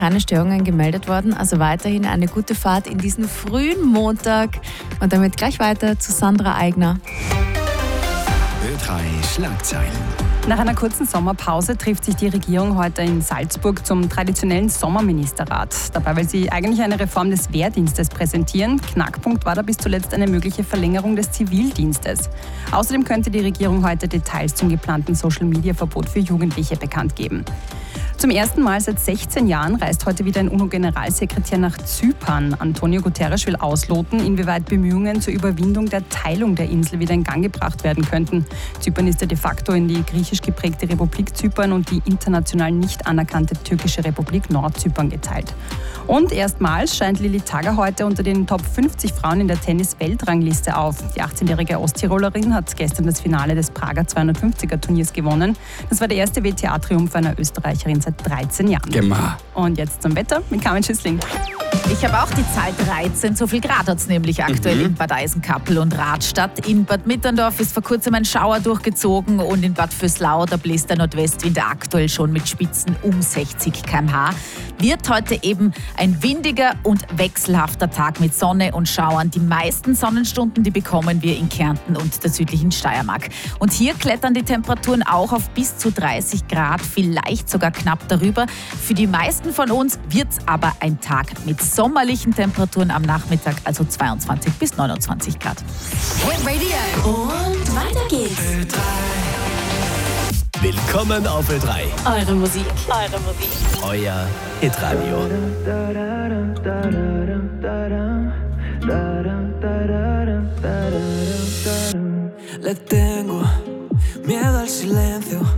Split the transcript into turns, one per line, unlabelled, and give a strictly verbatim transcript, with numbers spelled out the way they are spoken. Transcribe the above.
Keine Störungen gemeldet worden, also weiterhin eine gute Fahrt in diesen frühen Montag. Und damit gleich weiter zu Sandra Eigner.
Ö drei Schlagzeilen.
Nach einer kurzen Sommerpause trifft sich die Regierung heute in Salzburg zum traditionellen Sommerministerrat. Dabei will sie eigentlich eine Reform des Wehrdienstes präsentieren. Knackpunkt war da bis zuletzt eine mögliche Verlängerung des Zivildienstes. Außerdem könnte die Regierung heute Details zum geplanten Social-Media-Verbot für Jugendliche bekannt geben. Zum ersten Mal seit sechzehn Jahren reist heute wieder ein UNO-Generalsekretär nach Zypern. Antonio Guterres will ausloten, inwieweit Bemühungen zur Überwindung der Teilung der Insel wieder in Gang gebracht werden könnten. Zypern ist ja de facto in die griechisch geprägte Republik Zypern und die international nicht anerkannte türkische Republik Nordzypern geteilt. Und erstmals scheint Lilly Tagger heute unter den Top fünfzig Frauen in der Tennis-Weltrangliste auf. Die achtzehnjährige Osttirolerin hat gestern das Finale des Prager zweihundertfünfziger-Turniers gewonnen. Das war der erste W T A-Triumph einer Österreicherin seit dreizehn Jahren.
Gemma.
Und jetzt zum Wetter mit Carmen Schüssling.
Ich habe auch die Zahl dreizehn, so viel Grad hat es nämlich aktuell
Mhm.
in Bad Eisenkappel und Radstadt. In Bad Mitterndorf ist vor kurzem ein Schauer durchgezogen und in Bad Vöslau, da bläst der Nordwestwind aktuell schon mit Spitzen um sechzig Kilometer pro Stunde. Wird heute eben ein windiger und wechselhafter Tag mit Sonne und Schauern. Die meisten Sonnenstunden, die bekommen wir in Kärnten und der südlichen Steiermark. Und hier klettern die Temperaturen auch auf bis zu dreißig Grad, vielleicht sogar knapp darüber. Für die meisten von uns wird es aber ein Tag mit sommerlichen Temperaturen am Nachmittag, also zweiundzwanzig bis neunundzwanzig Grad.
Hit Radio. Und weiter geht's.
Willkommen auf Ö drei,
Eure Musik. Eure Musik.
euer Hitradio.
Le tengo miedo al silencio,